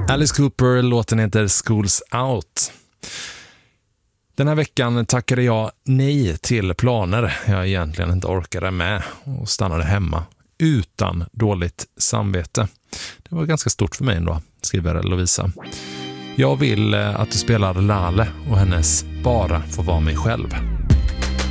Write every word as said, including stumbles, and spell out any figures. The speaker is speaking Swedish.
Alice Cooper, låten heter Schools Out. Den här veckan tackade jag nej till planer jag egentligen inte orkade med och stannade hemma utan dåligt samvete. Det var ganska stort för mig ändå, skriver Lovisa. Jag vill att du spelar Lale och hennes Bara få vara mig själv.